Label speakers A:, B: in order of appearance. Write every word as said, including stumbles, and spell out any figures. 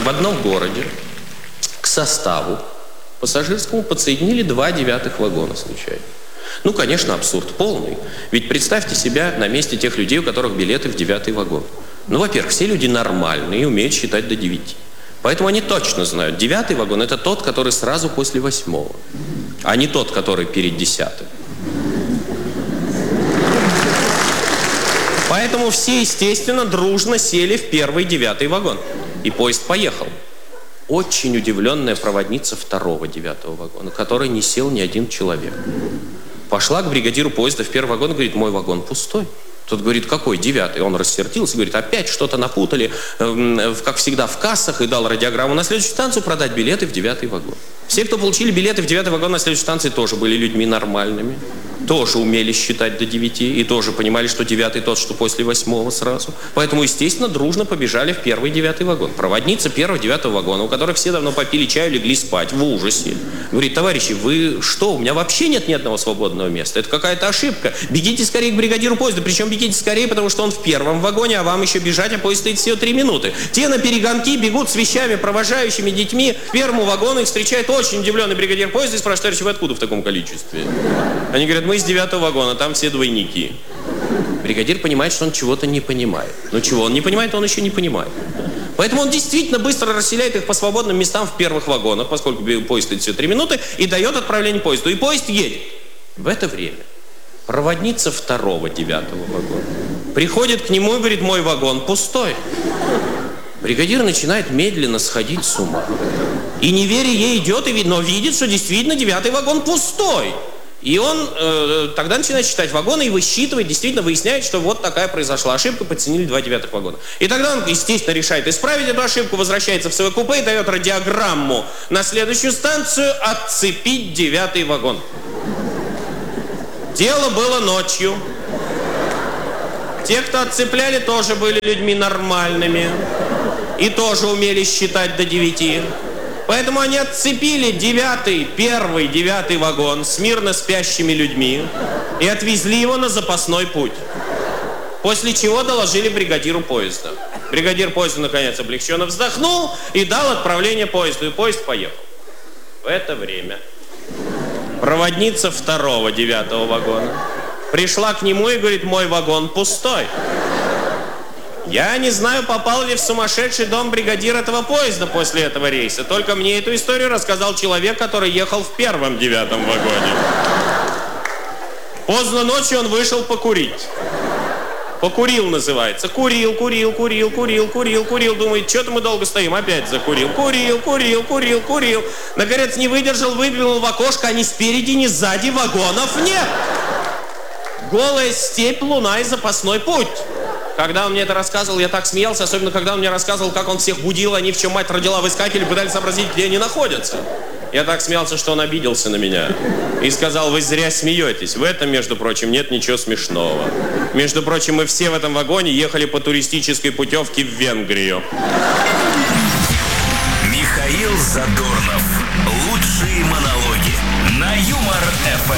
A: в одном городе к составу пассажирскому подсоединили два девятых вагона случайно. Ну, конечно, абсурд полный. Ведь представьте себя на месте тех людей, у которых билеты в девятый вагон. Ну, во-первых, все люди нормальные и умеют считать до девяти. Поэтому они точно знают, девятый вагон – это тот, который сразу после восьмого, а не тот, который перед десятым. Поэтому все, естественно, дружно сели в первый девятый вагон. И поезд поехал. Очень удивленная проводница второго девятого вагона, в который не сел ни один человек. Пошла к бригадиру поезда в первый вагон и говорит: мой вагон пустой. Тот говорит: какой девятый? Он рассердился, говорит: опять что-то напутали, э, как всегда, в кассах, и дал радиограмму на следующую станцию продать билеты в девятый вагон. Все, кто получили билеты в девятый вагон на следующей станции, тоже были людьми нормальными, тоже умели считать до девяти и тоже понимали, что девятый тот, что после восьмого сразу. Поэтому, естественно, дружно побежали в первый девятый вагон. Проводница первого девятого вагона, у которых все давно попили чаю, легли спать в ужасе, говорит: товарищи, вы что, у меня вообще нет ни одного свободного места, это какая-то ошибка, бегите скорее к бригадиру поезда, причем бегите скорее, потому что он в первом вагоне, а вам еще бежать, а поезд стоит всего три минуты. Те на перегонки бегут с вещами, провожающими детьми к первому вагону, их встречает очень удивленный бригадир поезда и спрашивает: товарищи, вы откуда в таком количестве? Они говорят: мы из девятого вагона, там все двойники. Бригадир понимает, что он чего-то не понимает. Но чего он не понимает, он еще не понимает. Поэтому он действительно быстро расселяет их по свободным местам в первых вагонах, поскольку поезд стоит всего три минуты, и дает отправление поезду. И поезд едет. В это время проводница второго девятого вагона приходит к нему и говорит: мой вагон пустой. Бригадир начинает медленно сходить с ума. И не веря ей идет, но видит, что действительно девятый вагон пустой. И он э, тогда начинает считать вагоны и высчитывает, действительно выясняет, что вот такая произошла ошибка, подценили два девятых вагона. И тогда он, естественно, решает исправить эту ошибку, возвращается в свое купе и дает радиограмму на следующую станцию отцепить девятый вагон. Дело было ночью. Те, кто отцепляли, тоже были людьми нормальными и тоже умели считать до девяти. Поэтому они отцепили девятый, первый, девятый вагон с мирно спящими людьми и отвезли его на запасной путь. После чего доложили бригадиру поезда. Бригадир поезда, наконец, облегченно вздохнул и дал отправление поезду, и поезд поехал. В это время проводница второго девятого вагона пришла к нему и говорит: мой вагон пустой. Я не знаю, попал ли в сумасшедший дом бригадир этого поезда после этого рейса. Только мне эту историю рассказал человек, который ехал в первом девятом вагоне. Поздно ночью он вышел покурить. Покурил, называется. Курил, курил, курил, курил, курил, курил. Думает, что-то мы долго стоим. Опять закурил. Курил, курил, курил, курил. Наконец не выдержал, выглянул в окошко, а ни спереди, ни сзади вагонов нет. Голая степь, луна и запасной путь. Когда он мне это рассказывал, я так смеялся, особенно когда он мне рассказывал, как он всех будил, они в чем мать родила выскакивали, пытались сообразить, где они находятся. Я так смеялся, что он обиделся на меня и сказал: вы зря смеетесь. В этом, между прочим, нет ничего смешного. Между прочим, мы все в этом вагоне ехали по туристической путевке в Венгрию.
B: Михаил Задорнов. Лучшие монологи на Юмор эф эм.